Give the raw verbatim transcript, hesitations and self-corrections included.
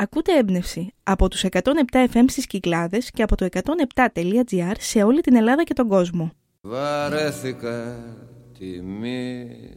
Ακούτε έμπνευση από τους εκατόν επτά εφ εμ στις Κυκλάδες και από το εκατόν επτά τελεία τζι άρ σε όλη την Ελλάδα και τον κόσμο. Βαρέθηκα τη μη